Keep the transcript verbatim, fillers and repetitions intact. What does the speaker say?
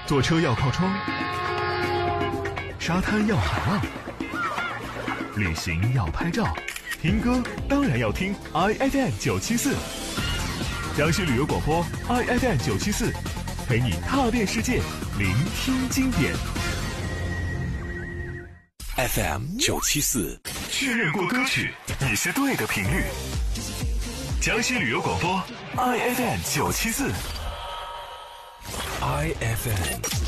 坐车要靠窗，沙滩要海浪，旅行要拍照，听歌当然要听 I F M 九七四，江西旅游广播 I F M 九七四，陪你踏遍世界，聆听经典。 F M 九七四， 确认过歌曲，你是对的频率。江西旅游广播 I F M 九七四 I F M。